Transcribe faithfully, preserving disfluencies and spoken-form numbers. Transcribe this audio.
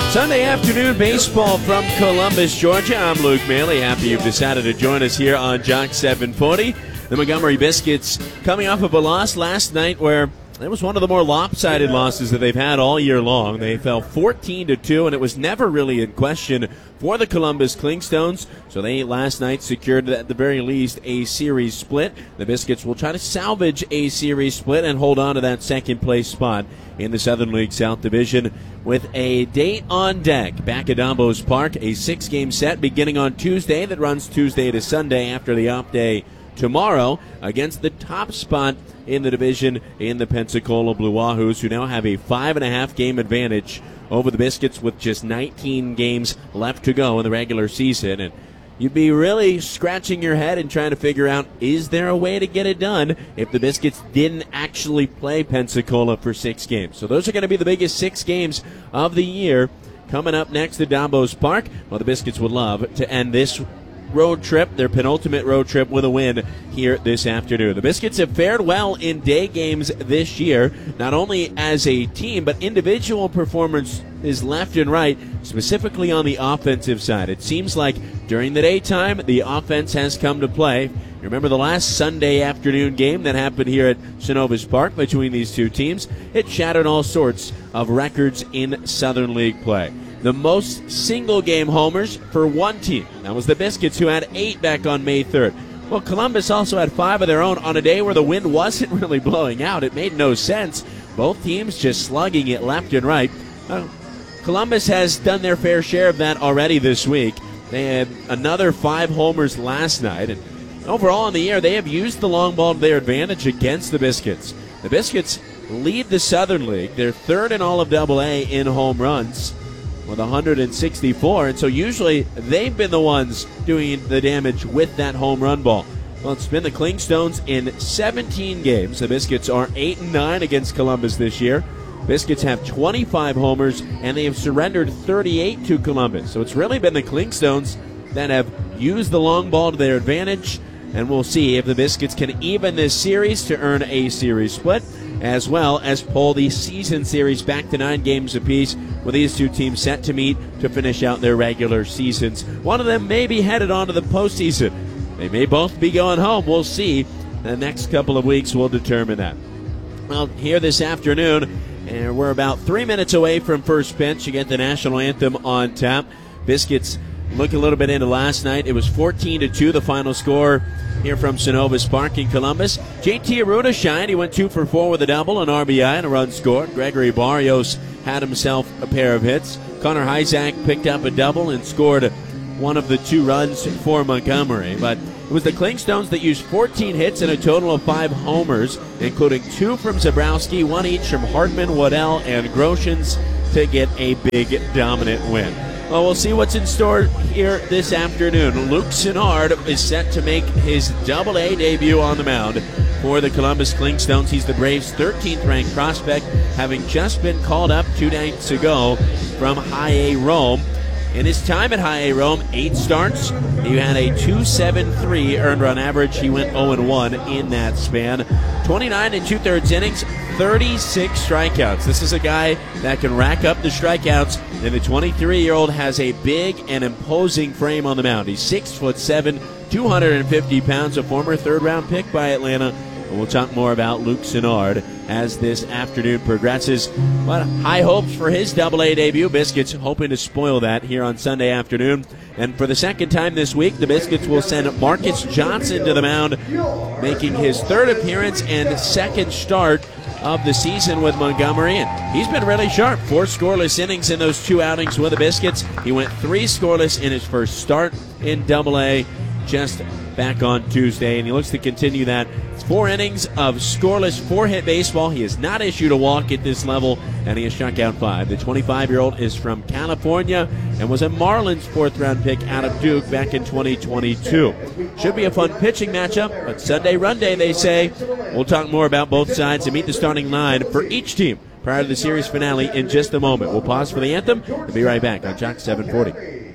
Sunday afternoon baseball from Columbus, Georgia. I'm Luke Maley. Happy you've decided to join us here on Jock seven forty. The Montgomery Biscuits coming off of a loss last night where it was one of the more lopsided losses that they've had all year long. They fell fourteen to two, and it was never really in question for the Columbus Clingstones. So they last night secured at the very least a series split. The Biscuits will try to salvage a series split and hold on to that second place spot in the Southern League South Division with a date on deck back at Dombos Park, a six-game set beginning on Tuesday that runs Tuesday to Sunday after the off day tomorrow against the top spot in the division in the Pensacola Blue Wahoos, who now have a five and a half game advantage over the Biscuits with just nineteen games left to go in the regular season. And you'd be really scratching your head and trying to figure out, is there a way to get it done if the Biscuits didn't actually play Pensacola for six games? So those are going to be the biggest six games of the year coming up next at Dombos Park. Well, the Biscuits would love to end this road trip, their penultimate road trip, with a win here this afternoon. The Biscuits have fared well in day games this year, not only as a team, but individual performance is left and right, specifically on the offensive side. It seems like during the daytime, the offense has come to play. You remember the last Sunday afternoon game that happened here at Synovus Park between these two teams? It shattered all sorts of records in Southern League play. The most single-game homers for one team. That was the Biscuits, who had eight back on May third. Well, Columbus also had five of their own on a day where the wind wasn't really blowing out. It made no sense. Both teams just slugging it left and right. Uh, Columbus has done their fair share of that already this week. They had another five homers last night. And overall in the year, they have used the long ball to their advantage against the Biscuits. The Biscuits lead the Southern League. They're third in all of double A in home runs with one hundred sixty-four, and so usually they've been the ones doing the damage with that home run ball. Well, it's been the Clingstones in seventeen games. The Biscuits are eight and nine against Columbus this year. Biscuits have twenty-five homers, and they have surrendered thirty-eight to Columbus. So it's really been the Clingstones that have used the long ball to their advantage, and we'll see if the Biscuits can even this series to earn a series split, as well as pull the season series back to nine games apiece, with these two teams set to meet to finish out their regular seasons. One of them may be headed on to the postseason. They may both be going home. We'll see. The next couple of weeks will determine that. Well, here this afternoon, and we're about three minutes away from first pitch. You get the national anthem on tap. Biscuits look a little bit into last night. It was fourteen to two, the final score here from Synovus Park in Columbus. J T Arruda shined. He went two for four with a double, an R B I, and a run scored. Gregory Barrios had himself a pair of hits. Connor Hyzak picked up a double and scored one of the two runs for Montgomery. But it was the Clingstones that used fourteen hits and a total of five homers, including two from Zabrowski, one each from Hardman, Waddell, and Groshans to get a big dominant win. Well, we'll see what's in store here this afternoon. Luke Sinnard is set to make his double A debut on the mound for the Columbus Clingstones. He's the Braves' thirteenth ranked prospect, having just been called up two nights ago from High A Rome. In his time at High A Rome, eight starts. He had a two point seven three earned run average. He went oh and one in that span. twenty-nine and two-thirds innings, thirty-six strikeouts. This is a guy that can rack up the strikeouts, and the twenty-three-year-old has a big and imposing frame on the mound. He's six foot seven, two hundred fifty pounds, a former third-round pick by Atlanta. And we'll talk more about Luke Sinnard as this afternoon progresses. But high hopes for his double A debut. Biscuits hoping to spoil that here on Sunday afternoon. And for the second time this week, the Biscuits will send Marcus Johnson to the mound, making his third appearance and second start of the season with Montgomery. And he's been really sharp. Four scoreless innings in those two outings with the Biscuits. He went three scoreless in his first start in double A just back on Tuesday, and he looks to continue that. It's four innings of scoreless, four-hit baseball. He has not issued a walk at this level, and he has struck out five. The twenty-five-year-old is from California and was a Marlins fourth-round pick out of Duke back in twenty twenty-two. Should be a fun pitching matchup, but Sunday run day, they say. We'll talk more about both sides and meet the starting line for each team prior to the series finale in just a moment. We'll pause for the anthem and be right back on Jock seven forty.